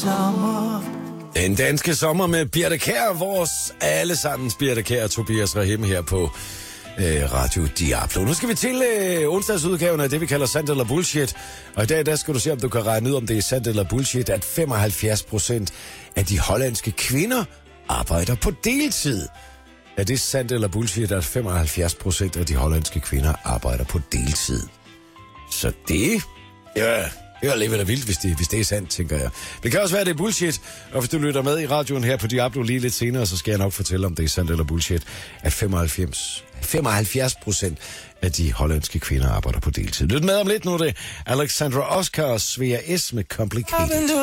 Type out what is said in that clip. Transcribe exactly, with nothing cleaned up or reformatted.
Sommer. Den danske sommer med Birthe Kjær, vores allesandens Birthe Kjær, Tobias Rahim her på øh, Radio Diablo. Nu skal vi til øh, onsdagsudgaven af det, vi kalder sandt eller bullshit. Og i dag, der skal du se, om du kan regne ud, om det er sandt eller bullshit, at femoghalvfjerds procent af de hollandske kvinder arbejder på deltid. Er det sandt eller bullshit, at femoghalvfjerds procent af de hollandske kvinder arbejder på deltid? Så det... Ja... Det er alligevel vildt, hvis det, hvis det er sandt, tænker jeg. Det kan også være, det er bullshit. Og hvis du lytter med i radioen her på Diablo lige lidt senere, så skal jeg nok fortælle, om det er sandt eller bullshit, at femoghalvfems, femoghalvfjerds procent af de hollandske kvinder arbejder på deltid. Lyt med om lidt nu, det Alexandra Oscar og Svea S. med Complicated.